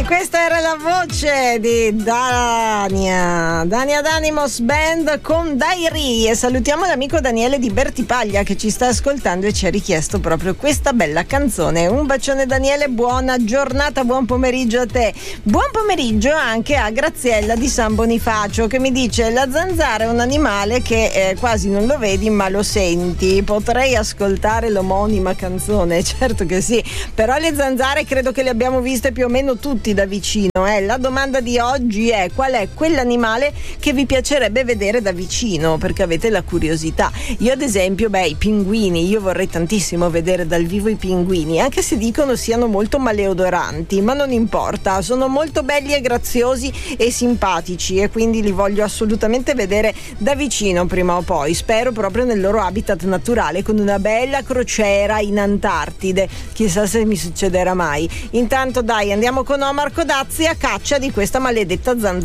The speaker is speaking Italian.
E questa era la voce di Dania Danimos Band con Diary. E salutiamo l'amico Daniele di Bertipaglia che ci sta ascoltando e ci ha richiesto proprio questa bella canzone. Un bacione Daniele, buona giornata, buon pomeriggio a te. Buon pomeriggio anche a Graziella di San Bonifacio che mi dice: la zanzara è un animale che quasi non lo vedi ma lo senti. Potrei ascoltare l'omonima canzone? Certo che sì, però le zanzare credo che le abbiamo viste più o meno tutti da vicino. La domanda di oggi è: qual è quell'animale che vi piacerebbe vedere da vicino, perché avete la curiosità? Io ad esempio, i pinguini, io vorrei tantissimo vedere dal vivo i pinguini, anche se dicono siano molto maleodoranti, ma non importa, sono molto belli e graziosi e simpatici e quindi li voglio assolutamente vedere da vicino prima o poi, spero proprio nel loro habitat naturale con una bella crociera in Antartide, chissà se mi succederà mai. Intanto dai, andiamo con Omar Codazzi a caccia di questa maledetta zanzara.